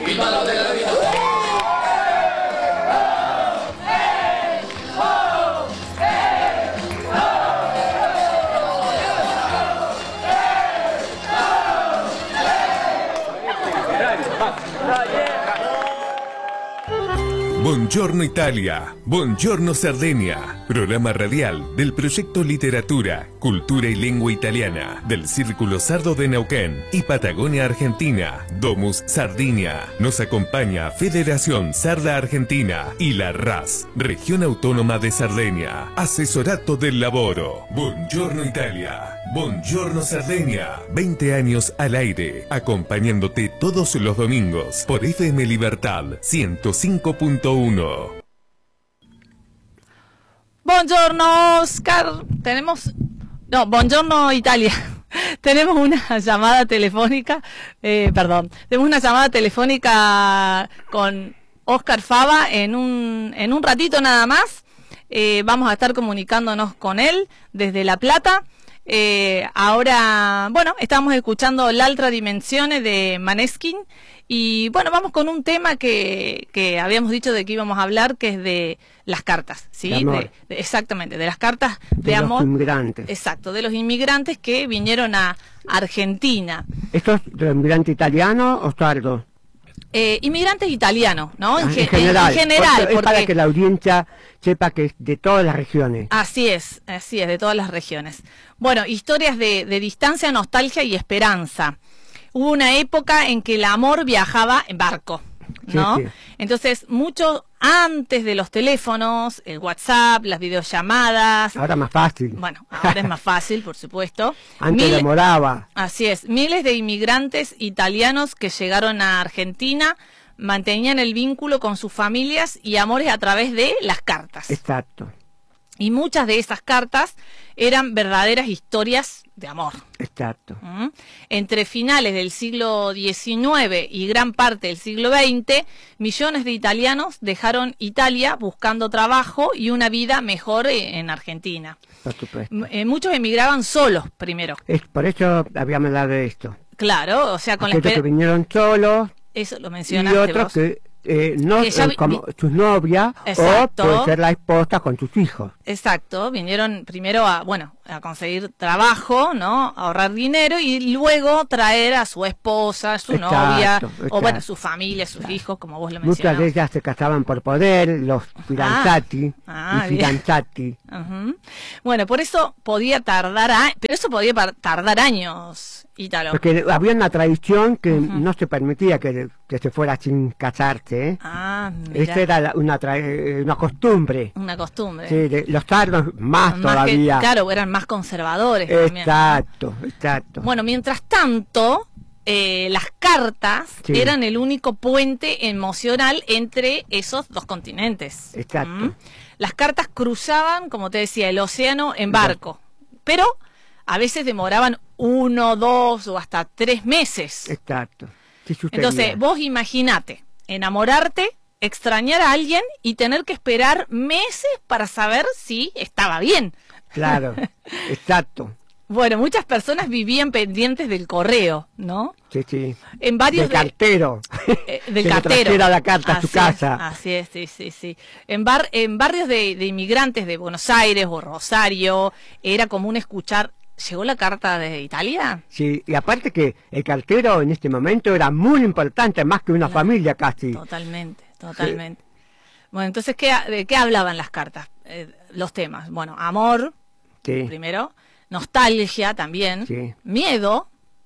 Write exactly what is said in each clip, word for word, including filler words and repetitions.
Píntalo de la vida. Buongiorno Italia, Buongiorno Sardegna, programa radial del proyecto Literatura, Cultura y Lengua Italiana del Círculo Sardo de Neuquén y Patagonia Argentina, Domus Sardinia. Nos acompaña Federación Sarda Argentina y la R A S, Región Autónoma de Sardegna, Asesorato del Laboro. Buongiorno Italia, Buongiorno Sardegna, veinte años al aire, acompañándote todos los domingos por F M Libertad ciento cinco punto uno. Buongiorno Oscar, tenemos, no, Buongiorno Italia, tenemos una llamada telefónica, eh, perdón, tenemos una llamada telefónica con Oscar Fava en un, en un ratito nada más, eh, vamos a estar comunicándonos con él desde La Plata. Eh, ahora, bueno, estamos escuchando L'altra dimensione de Maneskin y bueno, vamos con un tema que, que habíamos dicho de que íbamos a hablar, que es de las cartas, ¿sí? De amor. De, de, exactamente, de las cartas de, de amor. los inmigrantes. Exacto, de los inmigrantes que vinieron a Argentina. ¿Esto es de los inmigrantes italianos o sardos? Eh, inmigrantes italianos, ¿no? En, Ah, ge- en general, en general, porque es porque... para que la audiencia sepa que es de todas las regiones. Así es, así es, de todas las regiones. Bueno, historias de, de distancia, nostalgia y esperanza. Hubo una época en que el amor viajaba en barco, ¿no? Sí, sí. Entonces, mucho antes de los teléfonos, el WhatsApp, las videollamadas. Ahora más fácil. Bueno, ahora es más fácil, por supuesto. Antes Mil- demoraba. Así es, miles de inmigrantes italianos que llegaron a Argentina mantenían el vínculo con sus familias y amores a través de las cartas. Exacto, Y muchas de esas cartas eran verdaderas historias de amor. exacto. ¿Mm? Entre finales del siglo diecinueve y gran parte del siglo veinte, millones de italianos dejaron Italia buscando trabajo y una vida mejor eh, en Argentina. Por supuesto. M- eh, muchos emigraban solos primero. Es por eso habíamos hablado de esto. Claro, o sea, con la Aquellos que esper- vinieron solos Eso lo y mencionaste otros vos. que eh, no Que ya eh, vi- como vi- sus novias Exacto. o puede ser la esposa con sus hijos. Exacto, vinieron primero a, bueno, a conseguir trabajo, ¿no? A ahorrar dinero y luego traer a su esposa, a su Exacto, novia, exacto. o bueno, su familia, sus hijos, como vos lo Muchas mencionabas. de ellas se casaban por poder, los fidanzati Ah, y bien. fidanzati. Ujú. Bueno, por eso podía tardar, a- pero eso podía par- tardar años, Ítalo. Porque había una tradición que no se permitía que, que se fuera sin casarse, ¿eh? Ah, mirá, Esa era la- una, tra- eh, una costumbre. una costumbre. Sí, de- los sardos más, Más que- todavía. claro, eran más conservadores también, ¿no? Exacto, exacto. Bueno, mientras tanto, eh, las cartas Sí. eran el único puente emocional entre esos dos continentes. Exacto. ¿Mm? Las cartas cruzaban, como te decía, el océano en barco, pero a veces demoraban uno, dos o hasta tres meses. Exacto. Sí sucedía. Entonces, vos imaginate, enamorarte, extrañar a alguien y tener que esperar meses para saber si estaba bien. Claro, exacto. Bueno, muchas personas vivían pendientes del correo, ¿no? Sí, sí. En varios Del de- cartero. eh, Que del le cartero. trajera la carta a Así su casa. es, así es, sí, sí, sí. En, bar, en barrios de, de inmigrantes de Buenos Aires o Rosario, era común escuchar, ¿llegó la carta de Italia? Sí, y aparte que el cartero en este momento era muy importante, más que una Claro. familia casi. Totalmente, totalmente. Bueno, entonces, ¿qué, ¿de qué hablaban las cartas? Eh, los temas. Bueno, amor, Sí, primero, nostalgia también, Sí. miedo,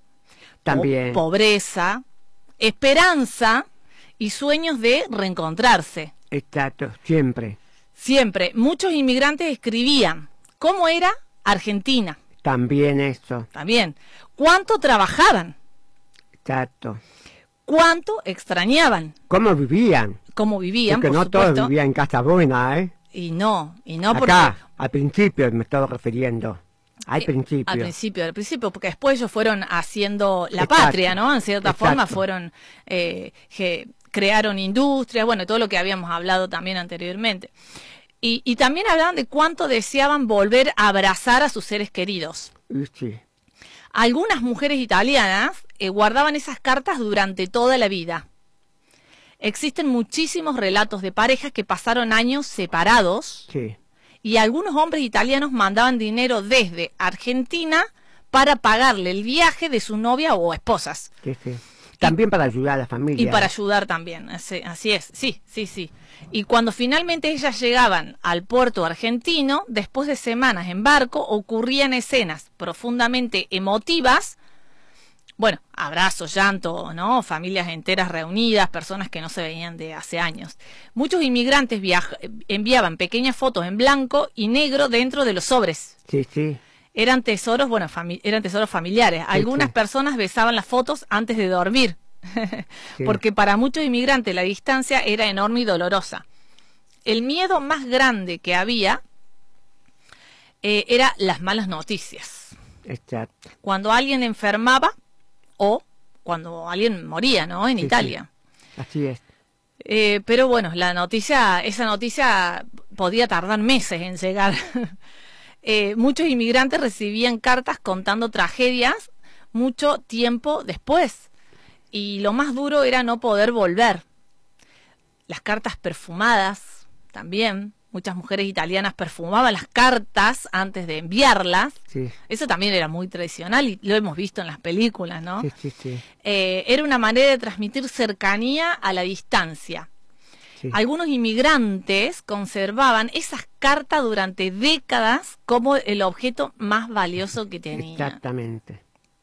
también. po- pobreza, esperanza y sueños de reencontrarse. Exacto, siempre. Siempre, muchos inmigrantes escribían cómo era Argentina, También eso. también, cuánto trabajaban, Exacto. cuánto extrañaban, ¿Cómo vivían? cómo vivían, Porque por no todos supuesto. vivían en casa buena, ¿eh? Y no, y no porque... Acá, al principio me estaba refiriendo. Al Eh, principio. Al principio, al principio, porque después ellos fueron haciendo la Exacto. patria, ¿no? En cierta Exacto. forma fueron, eh, que crearon industrias, bueno, todo lo que habíamos hablado también anteriormente. Y, y también hablaban de cuánto deseaban volver a abrazar a sus seres queridos. Y sí, Algunas mujeres italianas eh, guardaban esas cartas durante toda la vida. Existen muchísimos relatos de parejas que pasaron años separados Sí. y algunos hombres italianos mandaban dinero desde Argentina para pagarle el viaje de su novia o esposas. Sí, sí. También para ayudar a la familia. Y para ayudar también, así, así es, sí, sí, sí. Y cuando finalmente ellas llegaban al puerto argentino, después de semanas en barco, ocurrían escenas profundamente emotivas. Bueno, abrazos, llanto, ¿no? Familias enteras reunidas, personas que no se veían de hace años. Muchos inmigrantes viaj- enviaban pequeñas fotos en blanco y negro dentro de los sobres. Sí, sí. Eran tesoros, bueno, fami- eran tesoros familiares. Algunas sí. personas besaban las fotos antes de dormir, Sí. porque para muchos inmigrantes la distancia era enorme y dolorosa. El miedo más grande que había eh, era las malas noticias. Exacto. Cuando alguien enfermaba o cuando alguien moría, ¿no? En Sí, Italia. sí. Así es. Eh, pero bueno, la noticia, esa noticia podía tardar meses en llegar. Eh, muchos inmigrantes recibían cartas contando tragedias mucho tiempo después. Y lo más duro era no poder volver. Las cartas perfumadas también. Muchas mujeres italianas perfumaban las cartas antes de enviarlas. Sí. Eso también era muy tradicional y lo hemos visto en las películas, ¿no? Sí, sí, sí. Eh, era una manera de transmitir cercanía a la distancia. Sí. Algunos inmigrantes conservaban esas cartas durante décadas como el objeto más valioso que tenían. Exactamente.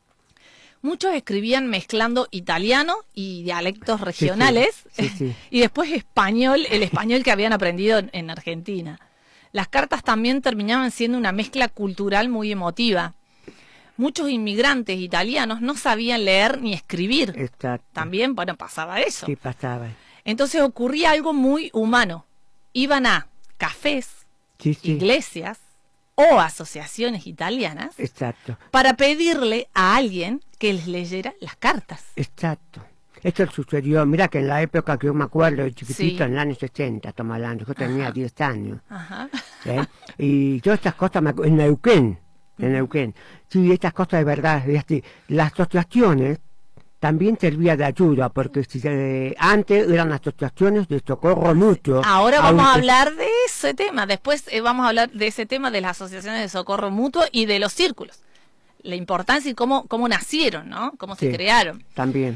Muchos escribían mezclando italiano y dialectos regionales Sí, sí, sí. y después español, el español que habían aprendido en, en Argentina. Las cartas también terminaban siendo una mezcla cultural muy emotiva. Muchos inmigrantes italianos no sabían leer ni escribir. Exacto. También, bueno, pasaba eso. Sí, pasaba. Entonces ocurría algo muy humano. Iban a cafés, Sí, sí. iglesias o asociaciones italianas Exacto. para pedirle a alguien que les leyera las cartas. Exacto. Esto sucedió, mira que en la época que yo me acuerdo, de chiquitito, Sí. en el año sesenta, estamos hablando, yo tenía Ajá. diez años. Ajá. ¿Eh? Y yo estas cosas, me acu- en Neuquén, en Neuquén, sí, estas cosas de verdad, y así, las asociaciones también servían de ayuda, porque si se- antes eran asociaciones de socorro mutuo. Ahora vamos a aunque- hablar de ese tema. Después eh, vamos a hablar de ese tema de las asociaciones de socorro mutuo y de los círculos. La importancia y cómo, cómo nacieron, ¿no? Cómo se Sí. crearon. También.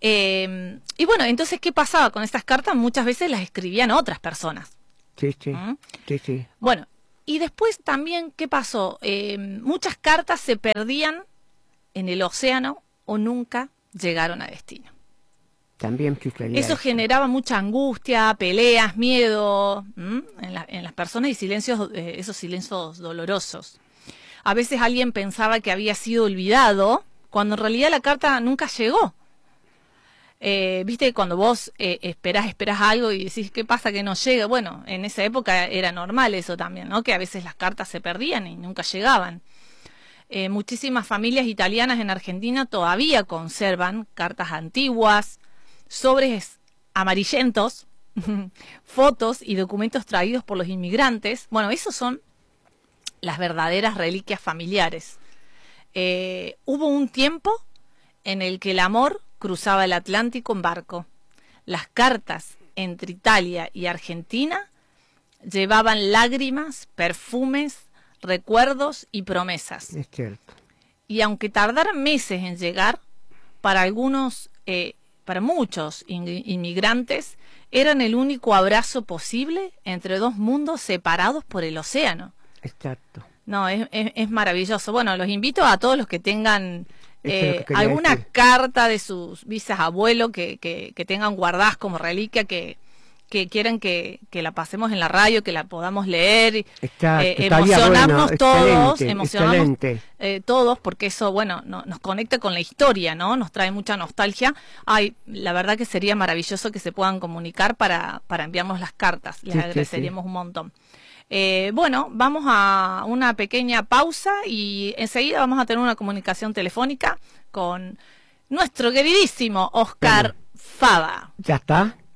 Eh, y bueno, entonces, ¿qué pasaba con estas cartas? Muchas veces las escribían otras personas. Sí, sí, ¿Mm? sí, sí. Bueno, y después también, ¿qué pasó? Eh, muchas cartas se perdían en el océano o nunca llegaron a destino. También sucedía Eso generaba mucha angustia, peleas, miedo ¿m? en, la- en las personas y silencios, eh, esos silencios dolorosos. A veces alguien pensaba que había sido olvidado, cuando en realidad la carta nunca llegó. Eh, Viste, cuando vos eh, esperás, esperás algo y decís, ¿qué pasa que no llega? Bueno, en esa época era normal eso también, ¿no? Que a veces las cartas se perdían y nunca llegaban. Eh, muchísimas familias italianas en Argentina todavía conservan cartas antiguas, sobres amarillentos, fotos y documentos traídos por los inmigrantes. Bueno, esos son las verdaderas reliquias familiares. Eh, hubo un tiempo en el que el amor cruzaba el Atlántico en barco. Las cartas entre Italia y Argentina llevaban lágrimas, perfumes, recuerdos y promesas. Es cierto. Y aunque tardaran meses en llegar, para algunos, eh, para muchos in- inmigrantes, eran el único abrazo posible entre dos mundos separados por el océano. Exacto. No, es, es, es maravilloso. Bueno, los invito a todos los que tengan Eso es lo eh, que quería alguna decir. carta de sus bisabuelos que, que, que tengan guardadas como reliquia, que, que quieran que, que la pasemos en la radio, que la podamos leer, y, Exacto, eh, estaría emocionarnos bueno, todos, excelente, emocionarnos excelente. eh, todos, porque eso, bueno, no- nos conecta con la historia, ¿no? Nos trae mucha nostalgia. Ay, la verdad que sería maravilloso que se puedan comunicar para, para enviarnos las cartas. Les Sí, sí, agradeceríamos un montón. Eh, bueno, vamos a una pequeña pausa y enseguida vamos a tener una comunicación telefónica con nuestro queridísimo Oscar Bueno. Fava. ¿Ya está?